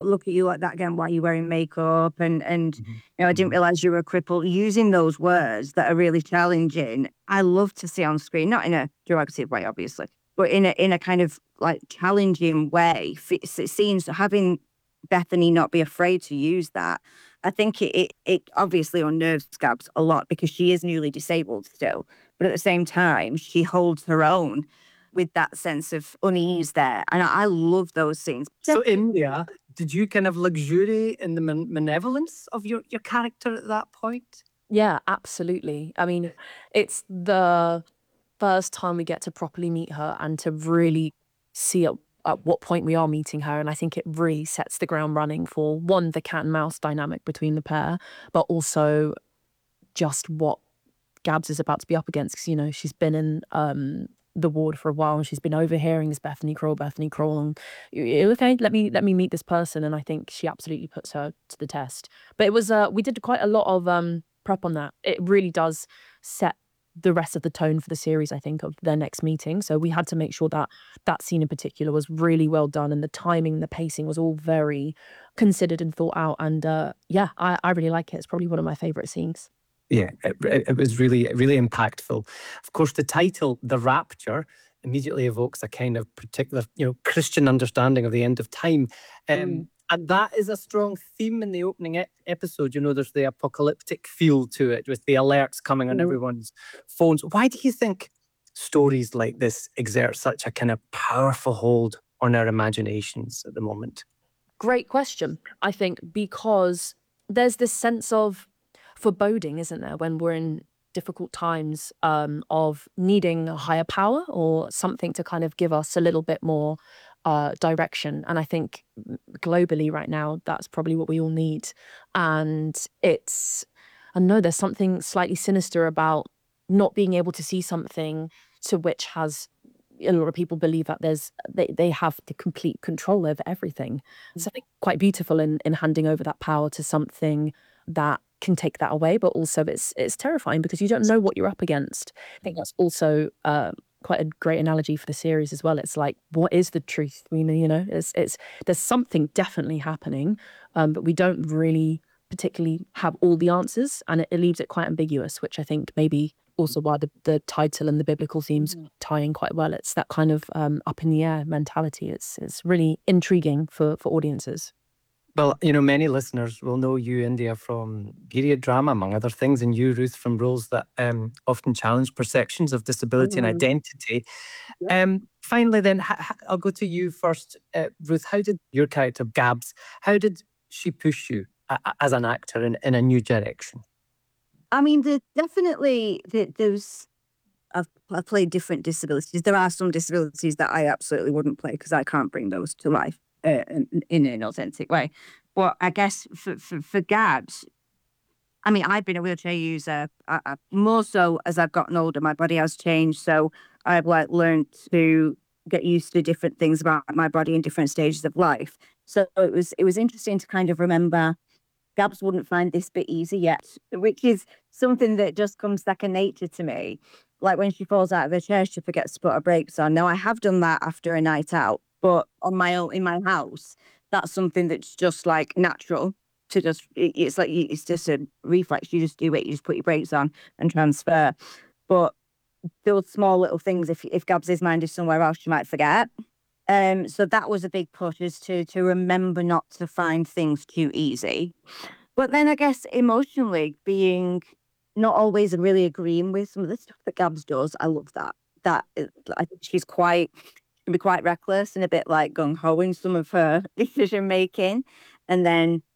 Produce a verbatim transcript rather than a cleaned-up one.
look at you like that again. Why are you wearing makeup? And, and Mhm. you know, I didn't Mhm. realize you were a cripple. Using those words that are really challenging, I love to see on screen, not in a derogative way, obviously, but in a, in a kind of like challenging way. F- It seems having Bethany not be afraid to use that. I think it, it, it obviously unnerves Gabs a lot because she is newly disabled still. But at the same time, she holds her own with that sense of unease there. And I, I love those scenes. So, India, did you kind of luxuriate in the man- malevolence of your, your character at that point? Yeah, absolutely. I mean, it's the first time we get to properly meet her and to really see at, at what point we are meeting her. And I think it really sets the ground running for, one, the cat and mouse dynamic between the pair, but also just what Gabs is about to be up against. Because, you know, she's been in um, the ward for a while and she's been overhearing this Bethany Kroll, Bethany Kroll, and okay, let me let me meet this person. And I think she absolutely puts her to the test. But it was uh, we did quite a lot of um, prep on that. It really does set the rest of the tone for the series, I think, of their next meeting. So we had to make sure that that scene in particular was really well done, and the timing, the pacing was all very considered and thought out. And uh, yeah, I, I really like it. It's probably one of my favorite scenes. Yeah, it, it it was really, really impactful. Of course, the title, The Rapture, immediately evokes a kind of particular, you know, Christian understanding of the end of time. Um, Mm. And that is a strong theme in the opening e- episode. You know, there's the apocalyptic feel to it with the alerts coming on Mm. everyone's phones. Why do you think stories like this exert such a kind of powerful hold on our imaginations at the moment? Great question. I think because there's this sense of foreboding, isn't there, when we're in difficult times, um, of needing a higher power or something to kind of give us a little bit more uh, direction. And I think mm, globally right now, that's probably what we all need. And it's, I don't know, there's something slightly sinister about not being able to see something to which has a lot of people believe that there's they, they have the complete control over everything. Something quite beautiful in in handing over that power to something that can take that away, but also it's it's terrifying because you don't know what you're up against. I think that's also uh, quite a great analogy for the series as well. It's like, what is the truth? We know, you know, it's it's there's something definitely happening, um, but we don't really particularly have all the answers, and it, it leaves it quite ambiguous, which I think maybe also why the, the title and the biblical themes tie in quite well. It's that kind of um, up in the air mentality. It's it's really intriguing for, for audiences. Well, you know, many listeners will know you, India, from period drama, among other things, and you, Ruth, from roles that um, often challenge perceptions of disability and Mhm. identity. Yeah. Um, finally, then, h- h- I'll go to you first, uh, Ruth. How did your character, Gabs, how did she push you a- a- as an actor in, in a new direction? I mean, there definitely there, there's. I've, I've played different disabilities. There are some disabilities that I absolutely wouldn't play because I can't bring those to life uh, in, in an authentic way. But I guess for for, for Gabs, I mean, I've been a wheelchair user. I, I, more so as I've gotten older, my body has changed. So I've like learned to get used to different things about my body in different stages of life. So it was it was interesting to kind of remember Gabs wouldn't find this bit easy yet, which is something that just comes second nature to me. Like when she falls out of her chair, she forgets to put her brakes on. Now I have done that after a night out, but on my own in my house, that's something that's just like natural to just. it- It's like you- it's just a reflex. You just do it. You just put your brakes on and transfer. But those small little things, if if Gabs's mind is somewhere else, she might forget. Um, so that was a big push, is to to remember not to find things too easy. But then I guess emotionally being not always really agreeing with some of the stuff that Gabs does, I love that. That is- I think she's quite she can be quite reckless and a bit like gung ho in some of her decision making, and then